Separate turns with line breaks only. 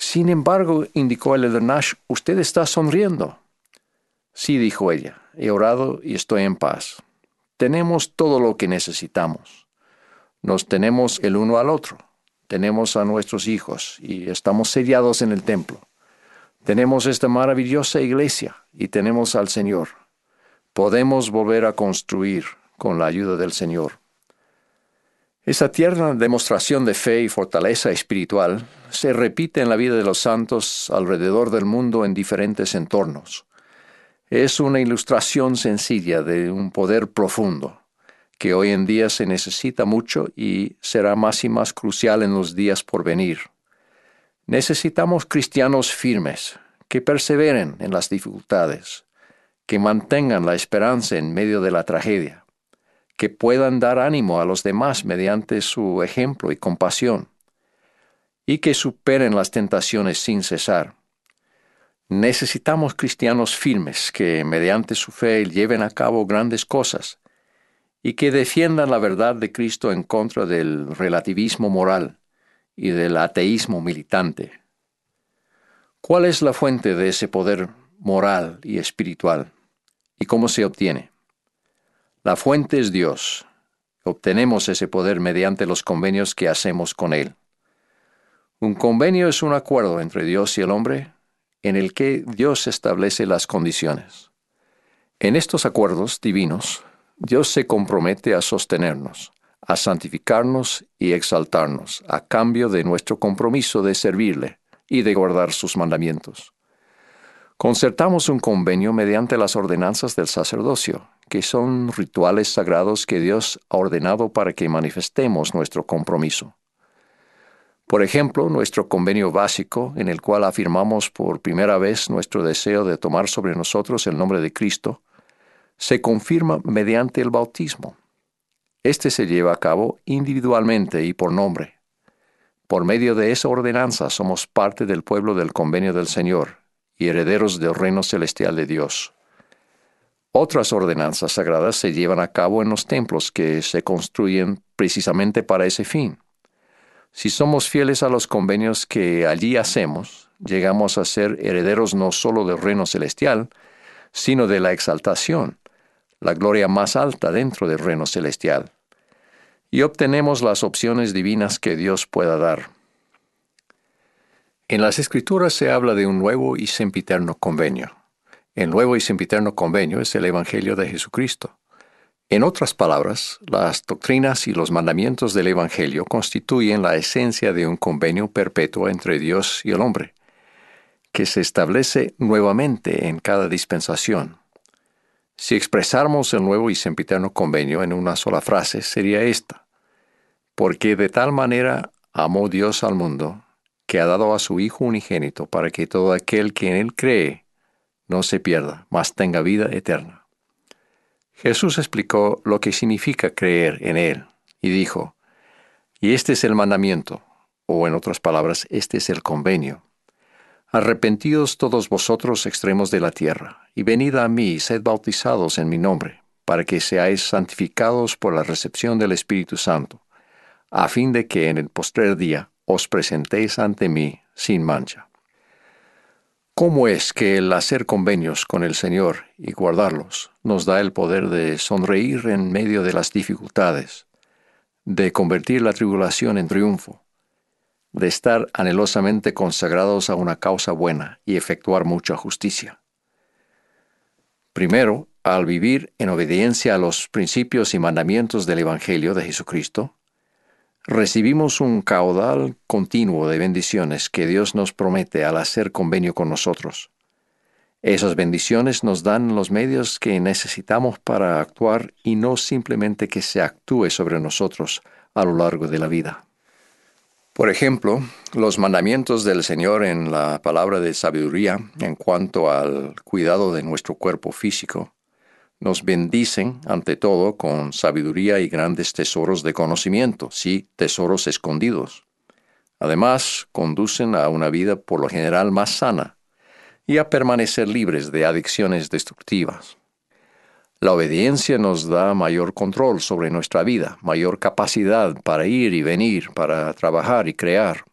Sin embargo, indicó el elder Nash, usted está sonriendo. Sí, dijo ella, he orado y estoy en paz. Tenemos todo lo que necesitamos. Nos tenemos el uno al otro. Tenemos a nuestros hijos y estamos sellados en el templo. Tenemos esta maravillosa iglesia y tenemos al Señor. Podemos volver a construir con la ayuda del Señor. Esa tierna demostración de fe y fortaleza espiritual se repite en la vida de los santos alrededor del mundo en diferentes entornos. Es una ilustración sencilla de un poder profundo que hoy en día se necesita mucho y será más y más crucial en los días por venir. Necesitamos cristianos firmes, que perseveren en las dificultades, que mantengan la esperanza en medio de la tragedia, que puedan dar ánimo a los demás mediante su ejemplo y compasión, y que superen las tentaciones sin cesar. Necesitamos cristianos firmes que, mediante su fe, lleven a cabo grandes cosas y que defiendan la verdad de Cristo en contra del relativismo moral y del ateísmo militante. ¿Cuál es la fuente de ese poder moral y espiritual? ¿Y cómo se obtiene? La fuente es Dios. Obtenemos ese poder mediante los convenios que hacemos con Él. Un convenio es un acuerdo entre Dios y el hombre en el que Dios establece las condiciones. En estos acuerdos divinos, Dios se compromete a sostenernos, a santificarnos y exaltarnos a cambio de nuestro compromiso de servirle y de guardar sus mandamientos. Concertamos un convenio mediante las ordenanzas del sacerdocio, que son rituales sagrados que Dios ha ordenado para que manifestemos nuestro compromiso. Por ejemplo, nuestro convenio básico, en el cual afirmamos por primera vez nuestro deseo de tomar sobre nosotros el nombre de Cristo, se confirma mediante el bautismo. Este se lleva a cabo individualmente y por nombre. Por medio de esa ordenanza somos parte del pueblo del convenio del Señor y herederos del reino celestial de Dios. Otras ordenanzas sagradas se llevan a cabo en los templos que se construyen precisamente para ese fin. Si somos fieles a los convenios que allí hacemos, llegamos a ser herederos no solo del reino celestial, sino de la exaltación, la gloria más alta dentro del reino celestial, y obtenemos las opciones divinas que Dios pueda dar. En las Escrituras se habla de un nuevo y sempiterno convenio. El nuevo y sempiterno convenio es el Evangelio de Jesucristo. En otras palabras, las doctrinas y los mandamientos del Evangelio constituyen la esencia de un convenio perpetuo entre Dios y el hombre, que se establece nuevamente en cada dispensación. Si expresáramos el nuevo y sempiterno convenio en una sola frase, sería esta: porque de tal manera amó Dios al mundo, que ha dado a su Hijo unigénito para que todo aquel que en Él cree no se pierda, mas tenga vida eterna. Jesús explicó lo que significa creer en Él y dijo: y este es el mandamiento, o en otras palabras, este es el convenio. Arrepentidos todos vosotros extremos de la tierra, y venid a mí y sed bautizados en mi nombre, para que seáis santificados por la recepción del Espíritu Santo, a fin de que en el postrer día os presentéis ante mí sin mancha. ¿Cómo es que el hacer convenios con el Señor y guardarlos nos da el poder de sonreír en medio de las dificultades, de convertir la tribulación en triunfo, de estar anhelosamente consagrados a una causa buena y efectuar mucha justicia? Primero, al vivir en obediencia a los principios y mandamientos del Evangelio de Jesucristo, recibimos un caudal continuo de bendiciones que Dios nos promete al hacer convenio con nosotros. Esas bendiciones nos dan los medios que necesitamos para actuar y no simplemente que se actúe sobre nosotros a lo largo de la vida. Por ejemplo, los mandamientos del Señor en la palabra de sabiduría en cuanto al cuidado de nuestro cuerpo físico nos bendicen, ante todo, con sabiduría y grandes tesoros de conocimiento, sí, tesoros escondidos. Además, conducen a una vida por lo general más sana y a permanecer libres de adicciones destructivas. La obediencia nos da mayor control sobre nuestra vida, mayor capacidad para ir y venir, para trabajar y crear.